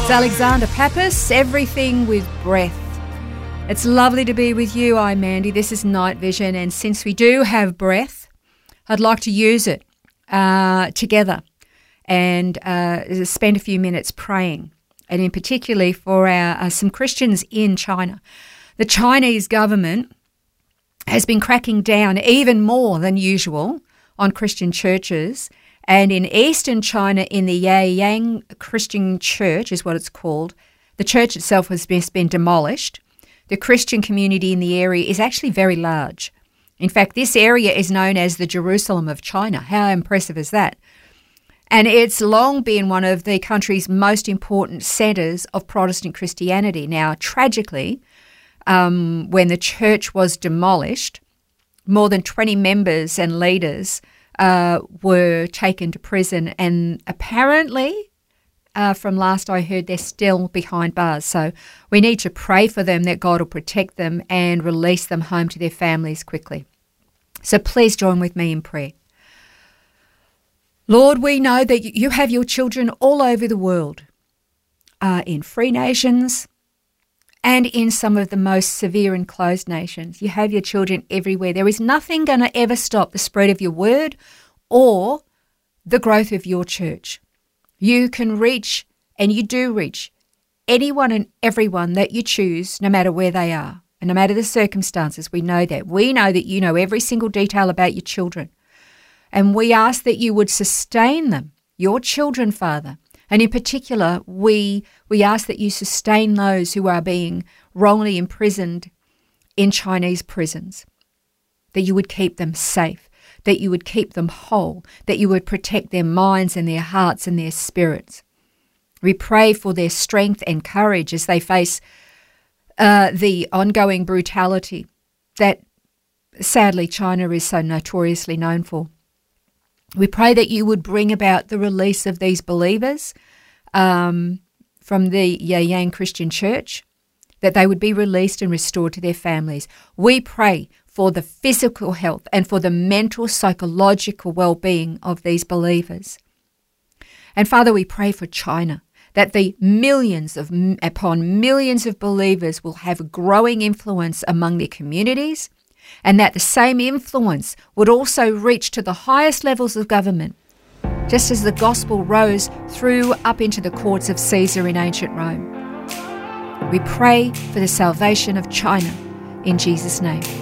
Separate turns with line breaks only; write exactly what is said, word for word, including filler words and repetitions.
It's Alexander Pappas, Everything with Breath. It's lovely to be with you. I'm Mandy. This is Night Vision, and since we do have breath, I'd like to use it uh, together and uh, spend a few minutes praying, and in particularly for our uh, some Christians in China. The Chinese government has been cracking down even more than usual on Christian churches. And in eastern China, in the Yayang Christian Church is what it's called, the church itself has been demolished. The Christian community in the area is actually very large. In fact, this area is known as the Jerusalem of China. How impressive is that? And it's long been one of the country's most important centres of Protestant Christianity. Now, tragically, um, when the church was demolished, more than twenty members and leaders Uh, were taken to prison, and apparently, uh, from last I heard, they're still behind bars. So we need to pray for them that God will protect them and release them home to their families quickly. So please join with me in prayer. Lord, we know that you have your children all over the world, uh, in free nations and in some of the most severe and closed nations. You have your children everywhere. There is nothing going to ever stop the spread of your word or the growth of your church. You can reach, and you do reach, anyone and everyone that you choose, no matter where they are, and no matter the circumstances. We know that. We know that you know every single detail about your children. And we ask that you would sustain them, your children, Father. And in particular, we we ask that you sustain those who are being wrongly imprisoned in Chinese prisons, that you would keep them safe, that you would keep them whole, that you would protect their minds and their hearts and their spirits. We pray for their strength and courage as they face uh, the ongoing brutality that sadly China is so notoriously known for. We pray that you would bring about the release of these believers um, from the Yayang Christian Church, that they would be released and restored to their families. We pray for the physical health and for the mental, psychological well-being of these believers. And Father, we pray for China, that the millions of upon millions of believers will have a growing influence among their communities, and that the same influence would also reach to the highest levels of government, just as the gospel rose through up into the courts of Caesar in ancient Rome. We pray for the salvation of China in Jesus' name.